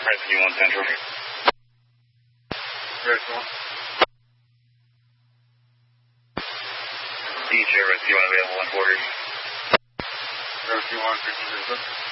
Rescue 1 Central. Rescue 1. DJ Rescue 1 available 140. Rescue 1, 50.